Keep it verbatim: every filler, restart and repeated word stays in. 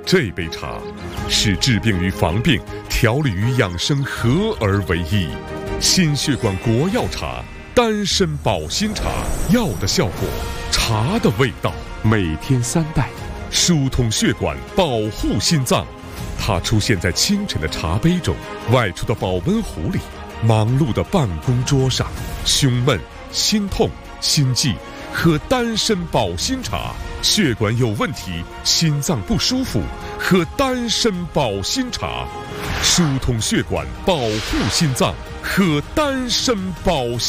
这杯茶是治病与防病、调理与养生合而为一。心血管国药茶，丹参保心茶，药的效果，茶的味道，每天三袋，疏通血管，保护心脏。它出现在清晨的茶杯中，外出的保温壶里，忙碌的办公桌上。胸闷、心痛、心悸，喝丹参保心茶；血管有问题，心脏不舒服，喝丹参保心茶。疏通血管，保护心脏，喝丹参保心。